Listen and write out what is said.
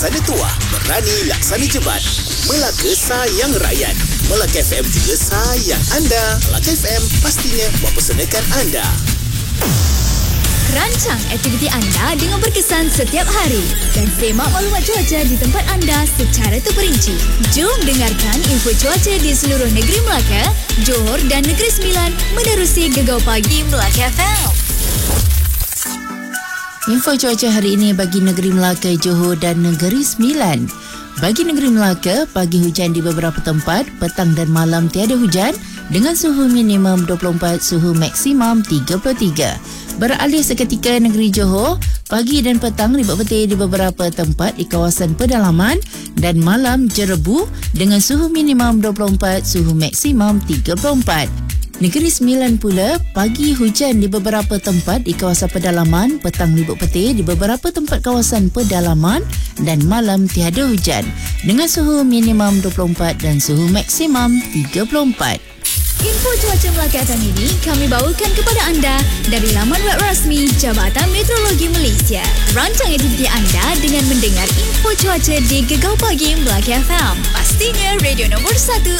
Laksana tuah, berani laksana jebat. Melaka sayang rakyat. Melaka FM juga sayang anda. Melaka FM pastinya mempersanakan anda. Rancang aktiviti anda dengan berkesan setiap hari dan semak maklumat cuaca di tempat anda secara terperinci. Jom dengarkan info cuaca di seluruh negeri Melaka, Johor dan Negeri Sembilan menerusi Gegau Pagi Melaka FM. Info cuaca hari ini bagi negeri Melaka, Johor dan Negeri Sembilan. Bagi negeri Melaka, pagi hujan di beberapa tempat, petang dan malam tiada hujan dengan suhu minimum 24, suhu maksimum 33. Beralih seketika negeri Johor, pagi dan petang ribut petir di beberapa tempat di kawasan pedalaman dan malam jerebu dengan suhu minimum 24, suhu maksimum 34. Negeri Sembilan pula, pagi hujan di beberapa tempat di kawasan pedalaman, petang ribut petir di beberapa tempat kawasan pedalaman dan malam tiada hujan dengan suhu minimum 24 dan suhu maksimum 34. Info cuaca Melaka FM ini kami bawakan kepada anda dari laman web rasmi Jabatan Meteorologi Malaysia. Rancang aktiviti anda dengan mendengar info cuaca di Gegau Pagi Melaka FM. Pastinya radio nombor 1